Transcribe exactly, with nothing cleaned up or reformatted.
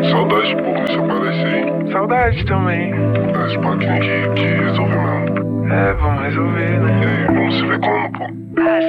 Saudade, pô, isso aparece aí. Saudade também. Esse paquinho de, de resolver mesmo. É, vamos resolver, né? E aí, vamos se ver quando, pô?